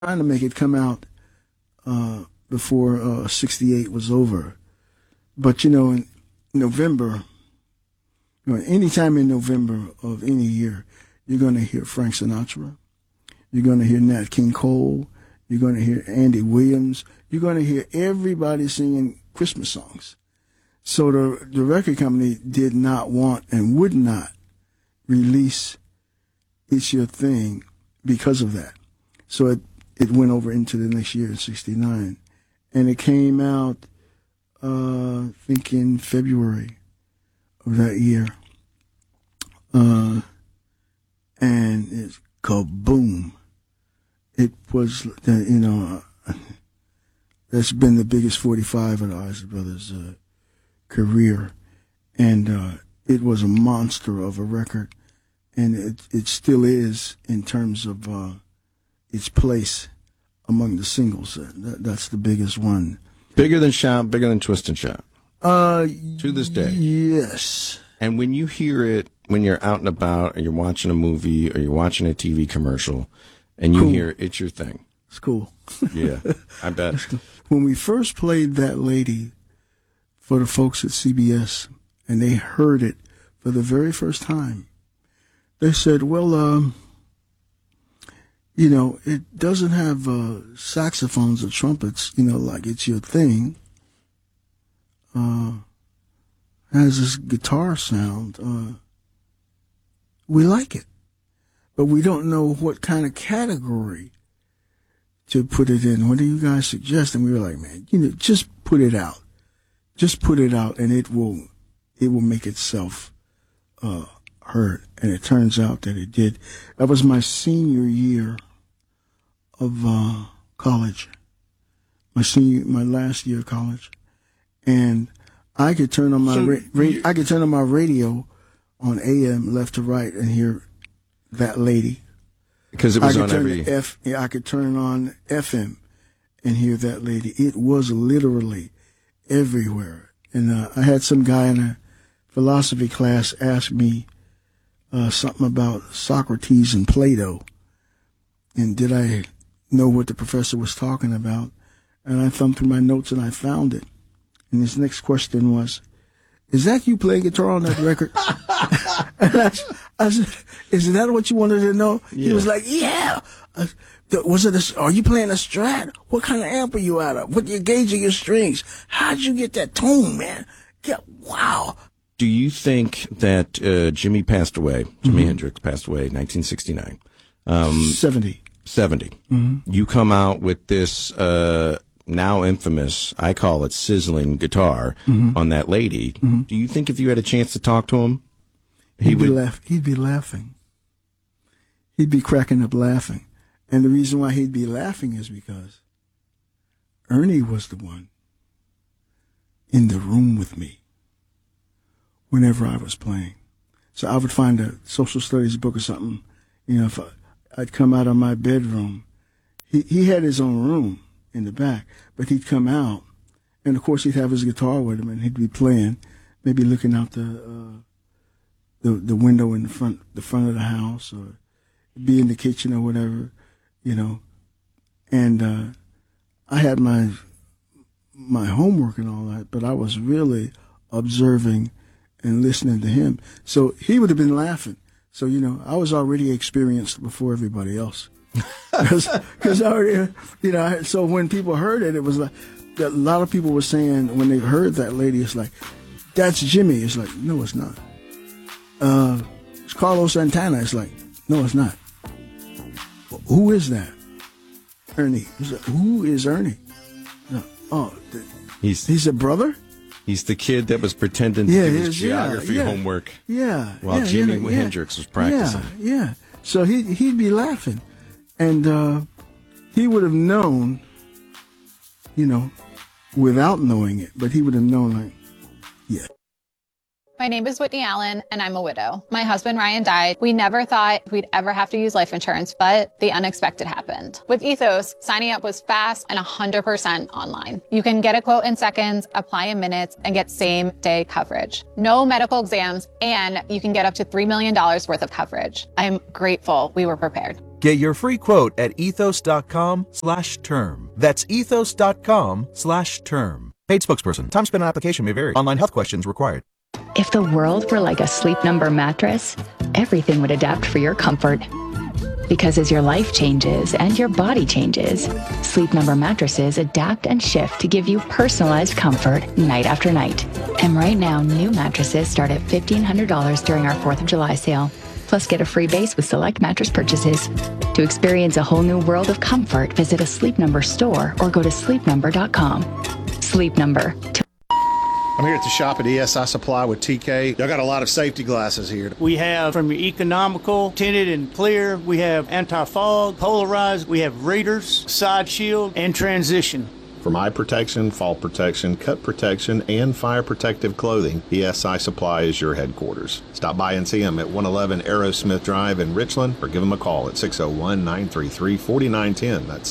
trying to make it come out before 68 was over. But, in November, anytime in November of any year, you're going to hear Frank Sinatra. You're going to hear Nat King Cole. You're going to hear Andy Williams. You're going to hear everybody singing Christmas songs. So the record company did not want and would not release It's Your Thing because of that. So it went over into the next year in 69. And it came out, I think in February of that year. And it's kaboom. It was, that's been the biggest 45 of the Isley Brothers' career. And it was a monster of a record. And it still is in terms of its place among the singles. That's the biggest one. Bigger than Shout, bigger than Twist and Shout. To this day. Yes. And when you hear it, when you're out and about, or you're watching a movie, or you're watching a TV commercial, and you hear It's Your Thing. It's cool. Yeah, I bet. When we first played That Lady for the folks at CBS, and they heard it for the very first time, they said, well, it doesn't have saxophones or trumpets, like It's Your Thing. Has this guitar sound. We like it, but we don't know what kind of category to put it in. What do you guys suggest? And we were like, man, just put it out. Just put it out, and it will make itself heard. And it turns out that it did. That was my senior year of college. My last year of college, and I could turn on my I could turn on my radio on AM left to right and hear That Lady. Because it was on every... I could turn on FM and hear That Lady. It was literally everywhere. And I had some guy in a philosophy class ask me something about Socrates and Plato. And did I know what the professor was talking about? And I thumbed through my notes and I found it. And his next question was, is that you playing guitar on that record? And I said, is that what you wanted to know? Yeah. He was like, yeah. Are you playing a Strat? What kind of amp are you out of? What you gauging your strings? How'd you get that tone, man? Yeah, wow. Do you think that Jimi Hendrix passed away in 1969? 70. 70. Mm-hmm. You come out with this now infamous, I call it sizzling guitar on That Lady. Mm-hmm. Do you think if you had a chance to talk to him, he'd be laughing. He'd be cracking up laughing. And the reason why he'd be laughing is because Ernie was the one in the room with me whenever I was playing. So I would find a social studies book or something. If I'd come out of my bedroom, he had his own room in the back, but he'd come out, and of course he'd have his guitar with him, and he'd be playing, maybe looking out the window in the front of the house, or be in the kitchen or whatever, And I had my homework and all that, but I was really observing and listening to him. So he would have been laughing. So, I was already experienced before everybody else. Because already, so when people heard it, it was like, a lot of people were saying, when they heard That Lady, it's like, that's Jimmy. It's like, no, it's not. It's Carlos Santana. It's like, no, it's not. Who is that? Ernie. It's like, who is Ernie? Oh, he's a brother? He's the kid that was pretending to do his geography homework. Yeah. While Jimi Hendrix was practicing. Yeah. So he'd be laughing. And he would have known, without knowing it, but he would have known, like, yeah. My name is Whitney Allen, and I'm a widow. My husband, Ryan, died. We never thought we'd ever have to use life insurance, but the unexpected happened. With Ethos, signing up was fast and 100% online. You can get a quote in seconds, apply in minutes, and get same-day coverage. No medical exams, and you can get up to $3 million worth of coverage. I'm grateful we were prepared. Get your free quote at ethos.com/term. That's ethos.com/term. Paid spokesperson. Time spent on application may vary. Online health questions required. If the world were like a Sleep Number mattress, everything would adapt for your comfort. Because as your life changes and your body changes, Sleep Number mattresses adapt and shift to give you personalized comfort night after night. And right now, new mattresses start at $1,500 during our 4th of July sale. Plus, get a free base with select mattress purchases. To experience a whole new world of comfort, visit a Sleep Number store or go to sleepnumber.com. Sleep Number. I'm here at the shop at ESI Supply with TK. Y'all got a lot of safety glasses here. We have from your economical, tinted and clear. We have anti-fog, polarized. We have readers, side shield, and transition. From eye protection, fall protection, cut protection, and fire protective clothing, ESI Supply is your headquarters. Stop by and see them at 111 Aerosmith Drive in Richland or give them a call at 601-933-4910. That's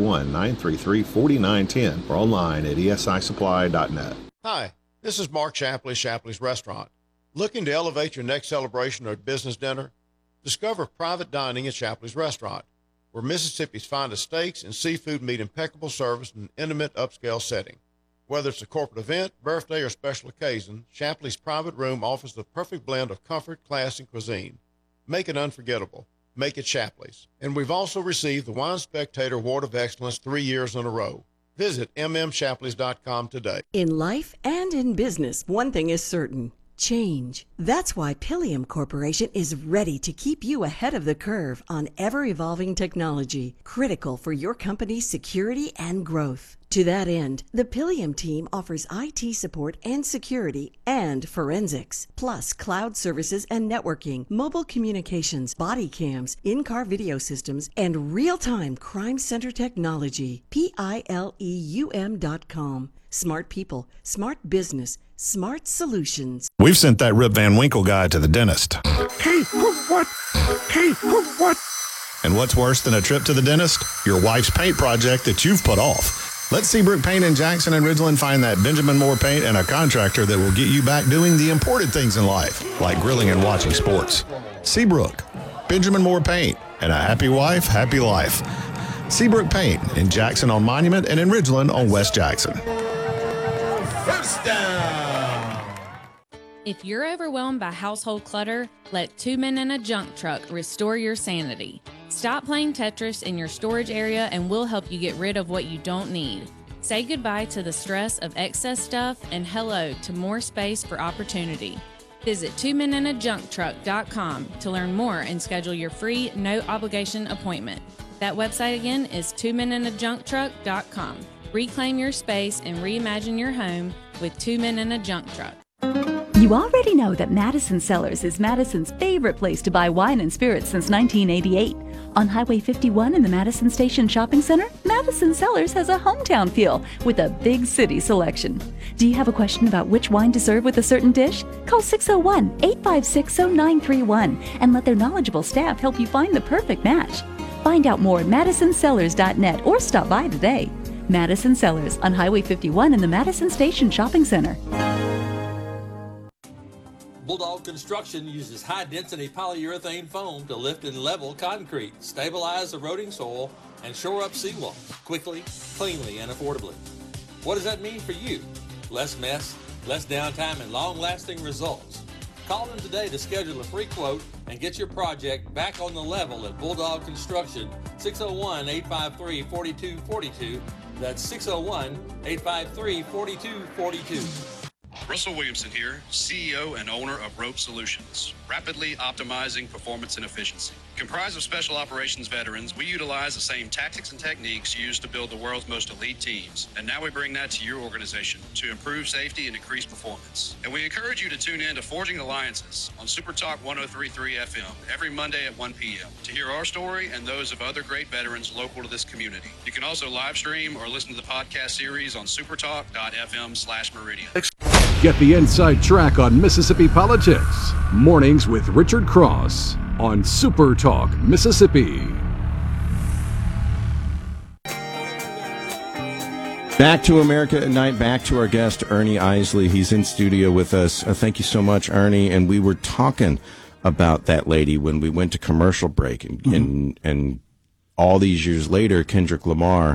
601-933-4910 or online at esisupply.net. Hi. This is Mark Shapley, Shapley's Restaurant. Looking to elevate your next celebration or business dinner? Discover private dining at Shapley's Restaurant, where Mississippi's finest steaks and seafood meet impeccable service in an intimate, upscale setting. Whether it's a corporate event, birthday, or special occasion, Shapley's private room offers the perfect blend of comfort, class, and cuisine. Make it unforgettable. Make it Shapley's. And we've also received the Wine Spectator Award of Excellence 3 years in a row. Visit mmshapleys.com today. In life and in business, one thing is certain: change. That's why Pilium Corporation is ready to keep you ahead of the curve on ever-evolving technology, critical for your company's security and growth. To that end, the Pilium team offers IT support and security and forensics, plus cloud services and networking, mobile communications, body cams, in-car video systems, and real-time crime center technology. Pileum.com. Smart people, smart business, smart solutions. We've sent that Rip Van Winkle guy to the dentist. Hey, what? Hey, what? And what's worse than a trip to the dentist? Your wife's paint project that you've put off. Let Seabrook Paint in Jackson and Ridgeland find that Benjamin Moore Paint and a contractor that will get you back doing the important things in life, like grilling and watching sports. Seabrook, Benjamin Moore Paint, and a happy wife, happy life. Seabrook Paint in Jackson on Monument and in Ridgeland on West Jackson. First down. If you're overwhelmed by household clutter, let 2 Men in a Junk Truck restore your sanity. Stop playing Tetris in your storage area and we'll help you get rid of what you don't need. Say goodbye to the stress of excess stuff and hello to more space for opportunity. Visit 2meninajuncktruck.com to learn more and schedule your free, no-obligation appointment. That website again is 2meninajuncktruck.com. Reclaim your space and reimagine your home with 2 Men in a Junk Truck. You already know that Madison Cellars is Madison's favorite place to buy wine and spirits since 1988. On Highway 51 in the Madison Station Shopping Center, Madison Cellars has a hometown feel with a big city selection. Do you have a question about which wine to serve with a certain dish? Call 601-856-0931 and let their knowledgeable staff help you find the perfect match. Find out more at madisonsellars.net or stop by today. Madison Cellars on Highway 51 in the Madison Station Shopping Center. Bulldog Construction uses high-density polyurethane foam to lift and level concrete, stabilize eroding soil, and shore up seawalls quickly, cleanly, and affordably. What does that mean for you? Less mess, less downtime, and long-lasting results. Call them today to schedule a free quote and get your project back on the level at Bulldog Construction, 601-853-4242. That's 601-853-4242. Russell Williamson here, CEO and owner of Rope Solutions, rapidly optimizing performance and efficiency. Comprised of special operations veterans, we utilize the same tactics and techniques used to build the world's most elite teams. And now we bring that to your organization to improve safety and increase performance. And we encourage you to tune in to Forging Alliances on Super Talk 103.3 FM every Monday at 1 p.m. to hear our story and those of other great veterans local to this community. You can also live stream or listen to the podcast series on supertalk.fm/Meridian. Get the inside track on Mississippi politics. Mornings with Richard Cross on Super Talk Mississippi. Back to America at Night, back to our guest, Ernie Isley. He's in studio with us. Thank you so much, Ernie. And we were talking about that lady when we went to commercial break and all these years later, Kendrick Lamar